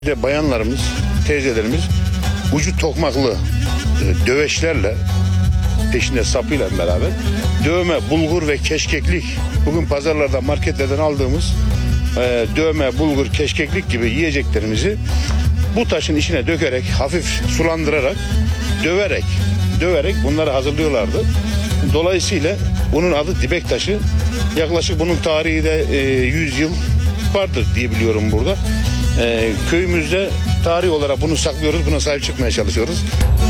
de bayanlarımız, teyzelerimiz ucu tokmaklı döveçlerle, peşinde sapıyla beraber dövme, bulgur ve keşkeklik, bugün pazarlarda, marketlerden aldığımız dövme, bulgur, keşkeklik gibi yiyeceklerimizi bu taşın içine dökerek, hafif sulandırarak, döverek bunları hazırlıyorlardı. Dolayısıyla bunun adı dibek taşı. Yaklaşık bunun tarihi de 100 yıl vardır diye biliyorum burada. Köyümüzde tarih olarak bunu saklıyoruz, buna sahip çıkmaya çalışıyoruz.